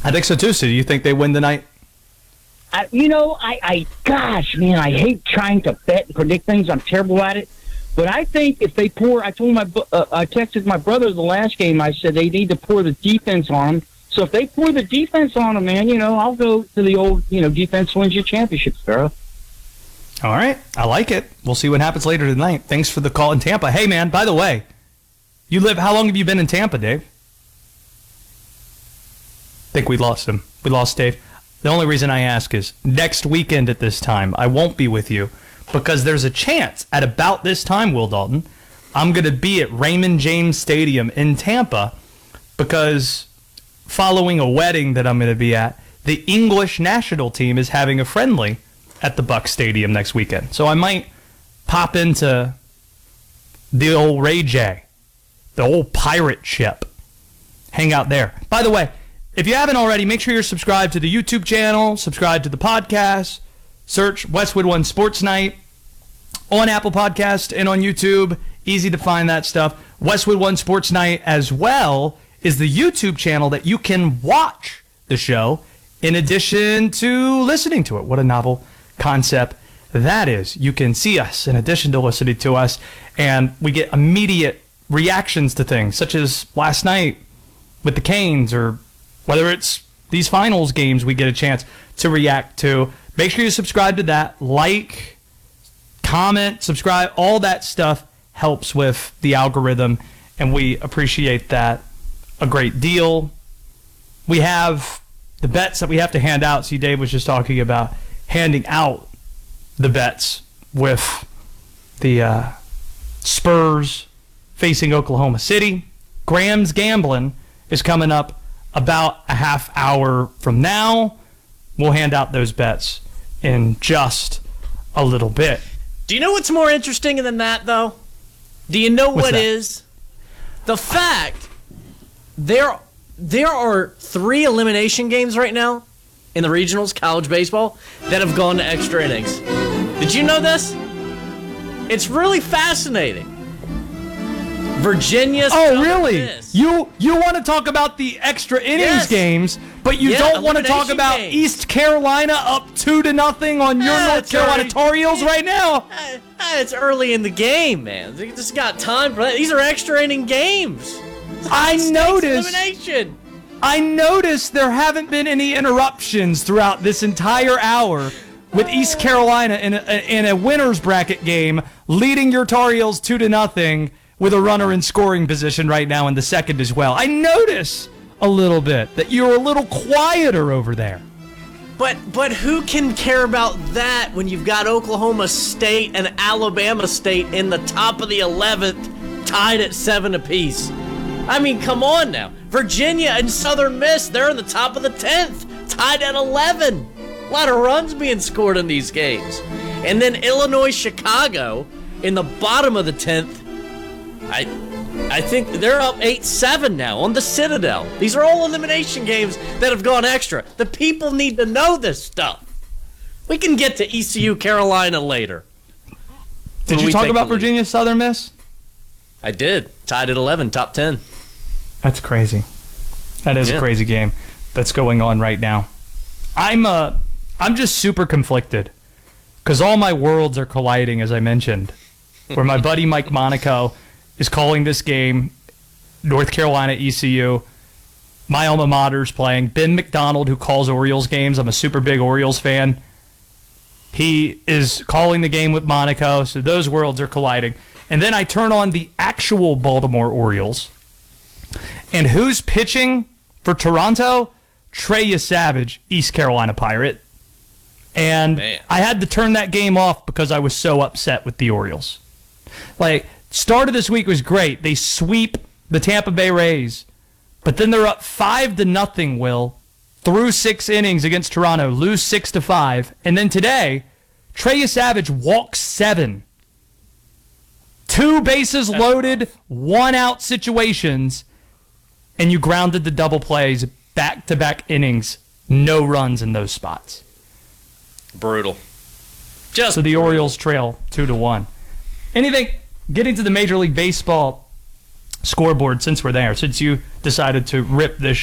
I think so too. So do you think they win tonight? Gosh, man, I hate trying to bet and predict things. I'm terrible at it. But I think if they I texted my brother the last game. I said they need to pour the defense on them. So if they pour the defense on them, man, I'll go to the old, defense wins your championship, Sparrow. All right. I like it. We'll see what happens later tonight. Thanks for the call in Tampa. Hey, man, by the way, how long have you been in Tampa, Dave? I think we lost him. We lost Dave. The only reason I ask is next weekend at this time, I won't be with you because there's a chance at about this time, Will Dalton, I'm going to be at Raymond James Stadium in Tampa because following a wedding that I'm going to be at, the English national team is having a friendly at the Buck Stadium next weekend. So I might pop into the old Ray J, the old pirate ship, hang out there. By the way, if you haven't already, make sure you're subscribed to the YouTube channel, subscribe to the podcast, search Westwood One Sports Night on Apple Podcast and on YouTube. Easy to find that stuff. Westwood One Sports Night as well is the YouTube channel that you can watch the show in addition to listening to it. What a novel concept that is. You can see us in addition to listening to us, and we get immediate reactions to things, such as last night with the Canes, or whether it's these finals games we get a chance to react to. Make sure you subscribe to that. Like, comment, subscribe. All that stuff helps with the algorithm, and we appreciate that a great deal. We have the bets that we have to hand out. See, Dave was just talking about handing out the bets with the Spurs facing Oklahoma City. Graham's Gambling is coming up about a half hour from now. We'll hand out those bets in just a little bit. Do you know what's more interesting than that, though? Do you know what is? The fact there are 3 elimination games right now in the regionals, college baseball, that have gone to extra innings. Did you know this? It's really fascinating. Virginia. Oh, really? You want to talk about the extra innings games, but you don't want to talk about East Carolina up 2-0 on your North Carolina Tar Heels right now? It's early in the game, man. They just got time for that. These are extra inning games. I noticed there haven't been any interruptions throughout this entire hour with East Carolina in a winner's bracket game, leading your Tar Heels 2-0 with a runner in scoring position right now in the second as well. I notice a little bit that you're a little quieter over there. But who can care about that when you've got Oklahoma State and Alabama State in the top of the 11th, tied at 7 apiece? I mean, come on now. Virginia and Southern Miss, they're in the top of the 10th, tied at 11. A lot of runs being scored in these games. And then Illinois, Chicago in the bottom of the 10th. I think they're up 8-7 now on the Citadel. These are all elimination games that have gone extra. The people need to know this stuff. We can get to ECU Carolina later. Did you talk about Virginia Southern Miss? I did. Tied at 11, top 10. That's crazy. That is a crazy game that's going on right now. I'm just super conflicted because all my worlds are colliding, as I mentioned, where my buddy Mike Monaco is calling this game, North Carolina ECU. My alma mater's playing. Ben McDonald, who calls Orioles games. I'm a super big Orioles fan. He is calling the game with Monaco, so those worlds are colliding. And then I turn on the actual Baltimore Orioles. And who's pitching for Toronto? Trey Yesavage, East Carolina Pirate. And I had to turn that game off because I was so upset with the Orioles. Start of this week was great. They sweep the Tampa Bay Rays, but then they're up 5-0, Will, through 6 innings against Toronto, lose 6-5. And then today, Trey Yesavage walks 7. 2 bases loaded, 1-out situations, and you grounded the double plays, back-to-back innings, no runs in those spots. Brutal. So the Orioles trail 2-1. Getting to the Major League Baseball scoreboard, since we're there, since you decided to rip this